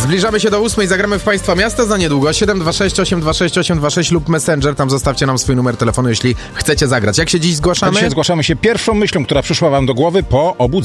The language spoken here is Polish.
Zbliżamy się do 8, zagramy w Państwa Miasta za niedługo. 726 826 826 lub Messenger, tam zostawcie nam swój numer telefonu, jeśli chcecie zagrać. Jak się dziś zgłaszamy? Dzisiaj zgłaszamy się pierwszą myślą, która przyszła wam do głowy po obudzeniu.